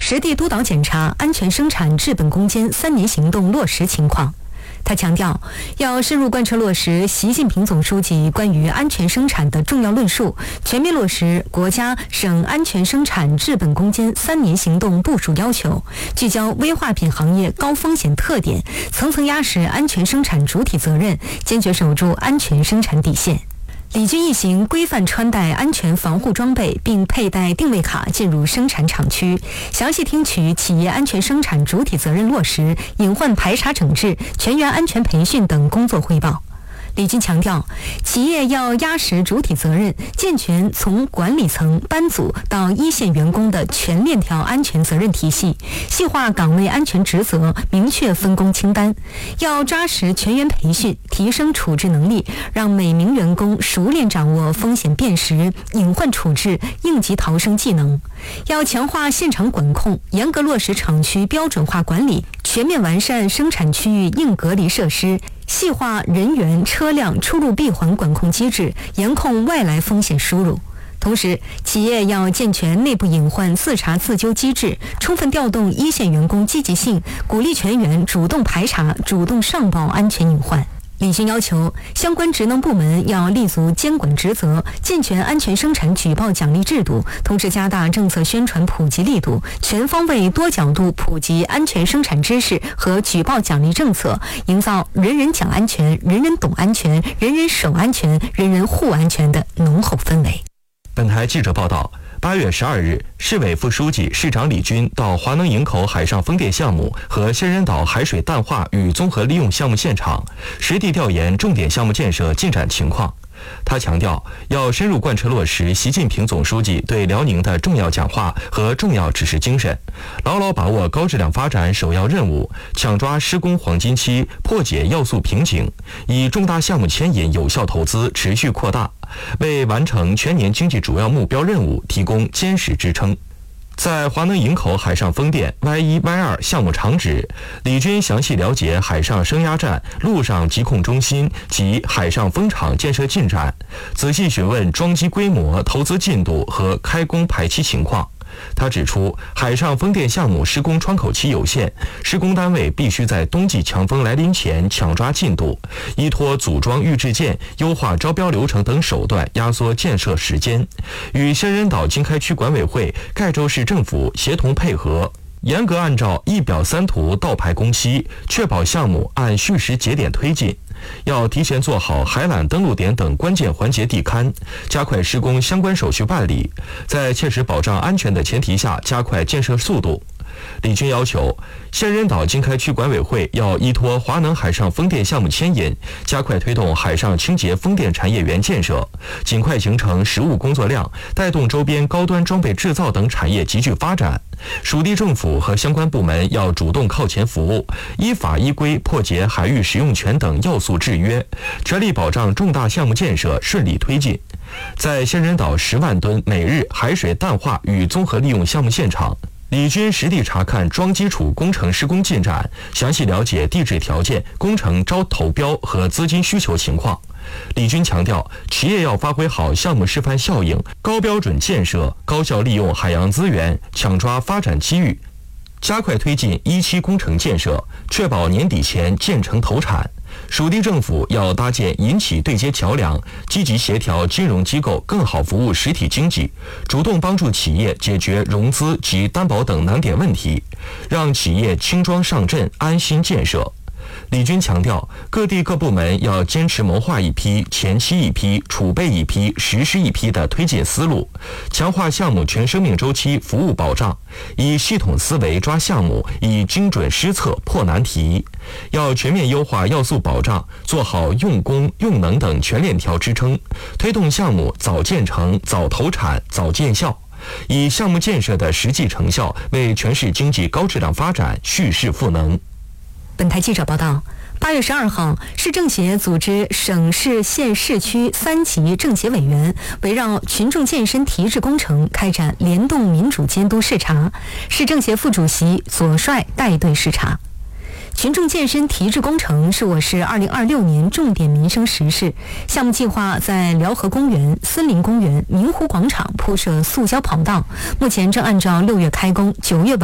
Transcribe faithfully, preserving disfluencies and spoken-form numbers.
实地督导检查安全生产治本攻坚三年行动落实情况。他强调，要深入贯彻落实习近平总书记关于安全生产的重要论述，全面落实国家省安全生产治本攻坚三年行动部署要求，聚焦危化品行业高风险特点，层层压实安全生产主体责任，坚决守住安全生产底线。李军一行规范穿戴安全防护装备，并佩戴定位卡进入生产厂区，详细听取企业安全生产主体责任落实、隐患排查整治、全员安全培训等工作汇报。李军强调，企业要压实主体责任，健全从管理层、班组到一线员工的全链条安全责任体系，细化岗位安全职责，明确分工清单。要扎实全员培训，提升处置能力，让每名员工熟练掌握风险辨识、隐患处置、应急逃生技能。要强化现场管控，严格落实厂区标准化管理，全面完善生产区域硬隔离设施，细化人员、车辆出入闭环管控机制，严控外来风险输入。同时，企业要健全内部隐患自查自纠机制，充分调动一线员工积极性，鼓励全员主动排查、主动上报安全隐患。李军要求相关职能部门要立足监管职责，健全安全生产举报奖励制度，同时加大政策宣传普及力度，全方位多角度普及安全生产知识和举报奖励政策，营造人人讲安全、人人懂安全、人人守安全、人人护安全的浓厚氛围。 本台记者报道，八月十二日，市委副书记、市长李军到华能营口海上风电项目和仙人岛海水淡化与综合利用项目现场，实地调研重点项目建设进展情况。他强调，要深入贯彻落实习近平总书记对辽宁的重要讲话和重要指示精神，牢牢把握高质量发展首要任务，抢抓施工黄金期，破解要素瓶颈，以重大项目牵引有效投资持续扩大，为完成全年经济主要目标任务提供坚实支撑。在华能营口海上风电 Y 一 Y 二 项目场址，李军详细了解海上升压站、陆上疾控中心及海上风场建设进展，仔细询问装机规模、投资进度和开工排期情况。他指出，海上风电项目施工窗口期有限，施工单位必须在冬季强风来临前抢抓进度，依托组装预制件、优化招标流程等手段压缩建设时间，与仙人岛经开区管委会、盖州市政府协同配合，严格按照一表三图倒排工期，确保项目按序时节点推进。要提前做好海缆登陆点等关键环节地勘，加快施工相关手续办理，在切实保障安全的前提下加快建设速度。李军要求，仙人岛经开区管委会要依托华能海上风电项目牵引，加快推动海上清洁风电产业园建设，尽快形成实务工作量，带动周边高端装备制造等产业急剧发展。属地政府和相关部门要主动靠前服务，依法依规破解海域使用权等要素制约，全力保障重大项目建设顺利推进。在仙人岛十万吨每日海水淡化与综合利用项目现场，李军实地查看装基础工程施工进展，详细了解地质条件、工程招投标和资金需求情况。李军强调，企业要发挥好项目示范效应，高标准建设，高效利用海洋资源，抢抓发展机遇，加快推进一期工程建设，确保年底前建成投产。属地政府要搭建银企对接桥梁，积极协调金融机构更好服务实体经济，主动帮助企业解决融资及担保等难点问题，让企业轻装上阵，安心建设。李军强调，各地各部门要坚持谋划一批、前期一批、储备一批、实施一批的推进思路，强化项目全生命周期服务保障，以系统思维抓项目，以精准施策破难题。要全面优化要素保障，做好用工、用能等全链条支撑，推动项目早建成、早投产、早见效，以项目建设的实际成效为全市经济高质量发展蓄势赋能。 本台记者报道，八月十二号，市政协组织省市县市区三级政协委员围绕群众健身提质工程开展联动民主监督视察，市政协副主席左帅带队视察。群众健身提质工程是我市二零二六年重点民生实事项目计划，在辽河公园、森林公园、明湖广场铺设塑胶跑道，目前正按照六月开工，九月